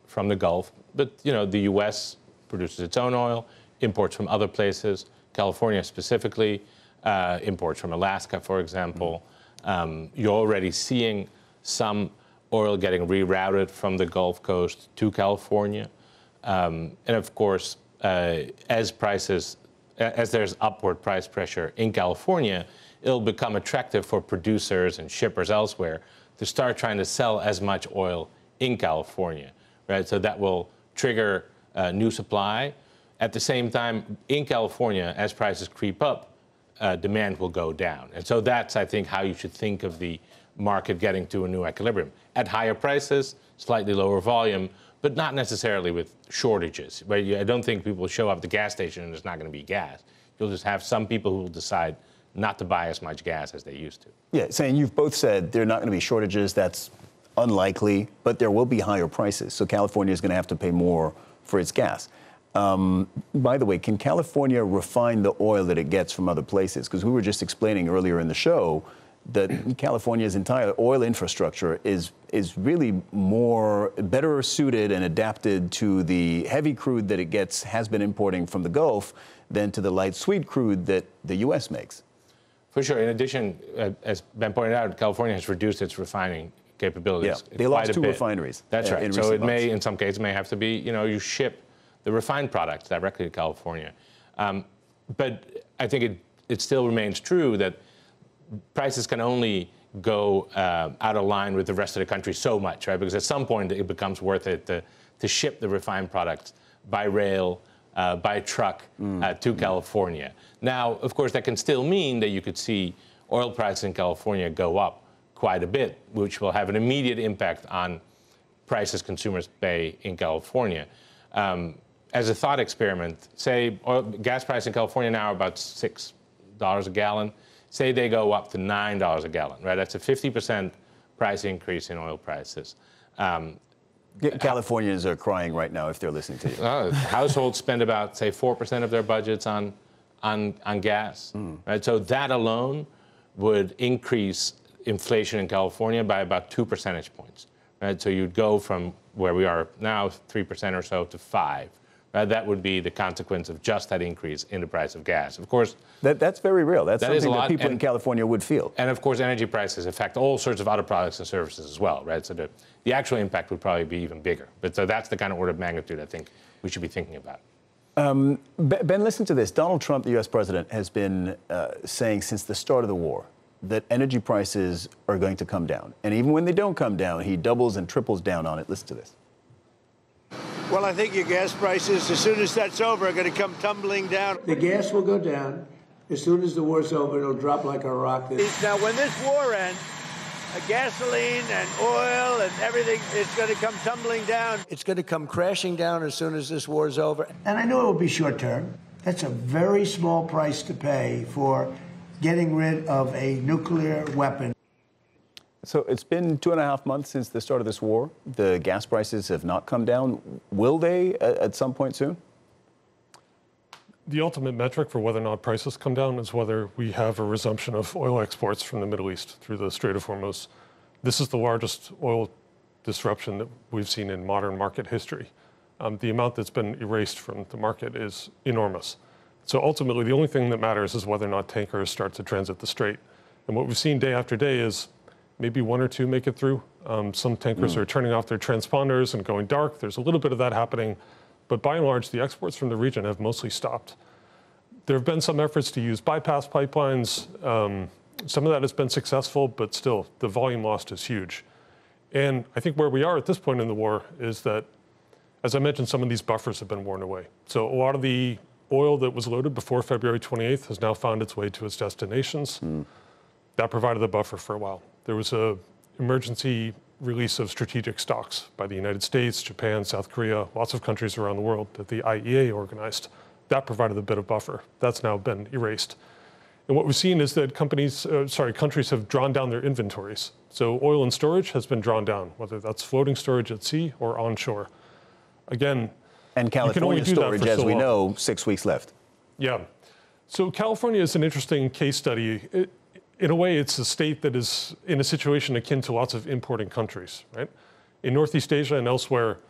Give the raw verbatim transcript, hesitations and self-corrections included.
from the Gulf. But, you know, the U S produces its own oil, imports from other places, California specifically, uh, imports from Alaska, for example. Um, you're already seeing some oil getting rerouted from the Gulf Coast to California. Um, and of course, uh, as prices, as there's upward price pressure in California, it'll become attractive for producers and shippers elsewhere to start trying to sell as much oil in California, right? So that will trigger uh, new supply. At the same time, in California, as prices creep up, uh, demand will go down. And so that's, I think, how you should think of the market getting to a new equilibrium. At higher prices, slightly lower volume, but not necessarily with shortages. Right? I don't think people will show up at the gas station and there's not going to be gas. You'll just have some people who will decide not to buy as much gas as they used to. Yeah, saying you've both said there are not going to be shortages. That's unlikely, but there will be higher prices. So California is going to have to pay more for its gas. Um, by the way, can California refine the oil that it gets from other places? Because we were just explaining earlier in the show that California's entire oil infrastructure is is really more better suited and adapted to the heavy crude that it gets has been importing from the Gulf than to the light sweet crude that the U S makes. For sure. In addition, uh, as Ben pointed out, California has reduced its refining capabilities. Yeah, they lost two refineries. That's uh, right. So it may, in some cases, may have to be, you know, you ship the refined products directly to California. Um, but I think it, it still remains true that prices can only go uh, out of line with the rest of the country so much, right? Because at some point it becomes worth it to, to ship the refined products by rail, uh, by truck mm. uh, to mm. California. Now, of course, that can still mean that you could see oil prices in California go up quite a bit, which will have an immediate impact on prices consumers pay in California. Um, as a thought experiment, say oil, gas prices in California now are about six dollars a gallon. Say they go up to nine dollars a gallon, right? That's a fifty percent price increase in oil prices. Um, Californians are crying right now if they're listening to you. Uh, households spend about, say, four percent of their budgets on, on, on gas, mm. right? So that alone would increase inflation in California by about two percentage points, right? So you'd go from where we are now, three percent or so, to five. Right? That would be the consequence of just that increase in the price of gas. Of course, that, that's very real. That's that something that people and, in California would feel. And of course, energy prices affect all sorts of other products and services as well, right? So the, the actual impact would probably be even bigger. But so that's the kind of order of magnitude I think we should be thinking about. Um, Ben, listen to this. Donald Trump, the U S president, has been uh, saying since the start of the war that energy prices are going to come down. And even when they don't come down, he doubles and triples down on it. Listen to this. Well, I think your gas prices, as soon as that's over, are going to come tumbling down. The gas will go down. As soon as the war's over, it'll drop like a rock. Now, when this war ends, uh, gasoline and oil and everything is going to come tumbling down. It's going to come crashing down as soon as this war's over. And I know it will be short term. That's a very small price to pay for getting rid of a nuclear weapon. So it's been two and a half months since the start of this war. The gas prices have not come down. Will they at some point soon? The ultimate metric for whether or not prices come down is whether we have a resumption of oil exports from the Middle East through the Strait of Hormuz. This is the largest oil disruption that we've seen in modern market history. Um, the amount that's been erased from the market is enormous. So ultimately, the only thing that matters is whether or not tankers start to transit the strait. And what we've seen day after day is maybe one or two make it through. Um, some tankers mm. are turning off their transponders and going dark. There's a little bit of that happening. But by and large, the exports from the region have mostly stopped. There have been some efforts to use bypass pipelines. Um, some of that has been successful, but still, the volume lost is huge. And I think where we are at this point in the war is that, as I mentioned, some of these buffers have been worn away. So a lot of the oil that was loaded before February twenty-eighth has now found its way to its destinations. Mm. That provided a buffer for a while. There was an emergency release of strategic stocks by the United States, Japan, South Korea, lots of countries around the world that the I E A organized. That provided a bit of buffer. That's now been erased. And what we've seen is that companies, uh, sorry, countries have drawn down their inventories. So oil and storage has been drawn down, whether that's floating storage at sea or onshore. Again, and California storage, as we know, six weeks left. Yeah. So California is an interesting case study. It, In a way, it's a state that is in a situation akin to lots of importing countries, right? In Northeast Asia and elsewhere,